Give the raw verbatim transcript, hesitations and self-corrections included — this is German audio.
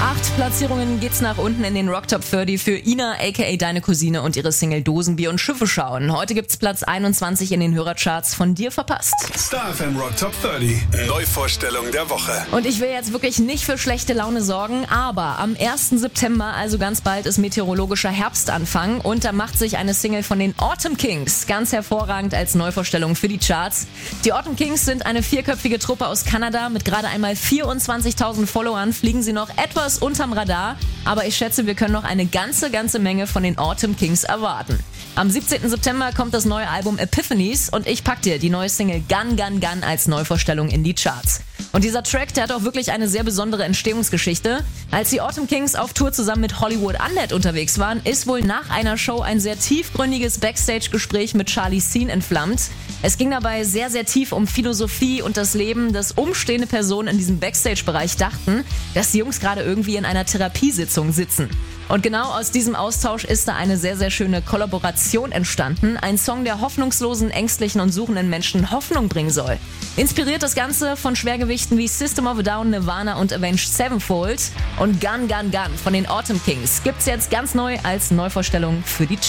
Acht Platzierungen geht's nach unten in den Rock Top dreißig für Ina, aka Deine Cousine, und ihre Single Dosenbier und Schiffe schauen. Heute gibt's Platz einundzwanzig in den Hörercharts von Dir verpasst. Star F M Rock Top dreißig. Neuvorstellung der Woche. Und ich will jetzt wirklich nicht für schlechte Laune sorgen, aber am ersten September, also ganz bald, ist meteorologischer Herbstanfang und da macht sich eine Single von den Autumn Kings ganz hervorragend als Neuvorstellung für die Charts. Die Autumn Kings sind eine vierköpfige Truppe aus Kanada. Mit gerade einmal vierundzwanzigtausend Followern fliegen sie noch etwas unterm Radar, aber ich schätze, wir können noch eine ganze, ganze Menge von den Autumn Kings erwarten. Am siebzehnten September kommt das neue Album Epiphanies und ich pack dir die neue Single Gun Gun Gun als Neuvorstellung in die Charts. Und dieser Track, der hat auch wirklich eine sehr besondere Entstehungsgeschichte. Als die Autumn Kings auf Tour zusammen mit Hollywood Undead unterwegs waren, ist wohl nach einer Show ein sehr tiefgründiges Backstage-Gespräch mit Charlie Sheen entflammt. Es ging dabei sehr, sehr tief um Philosophie und das Leben, dass umstehende Personen in diesem Backstage-Bereich dachten, dass die Jungs gerade irgendwie in einer Therapiesitzung sitzen. Und genau aus diesem Austausch ist da eine sehr, sehr schöne Kollaboration entstanden. Ein Song, der hoffnungslosen, ängstlichen und suchenden Menschen Hoffnung bringen soll. Inspiriert das Ganze von Schwergewichten wie System of a Down, Nirvana und Avenged Sevenfold. Und Gun Gun Gun von den Autumn Kings gibt's jetzt ganz neu als Neuvorstellung für die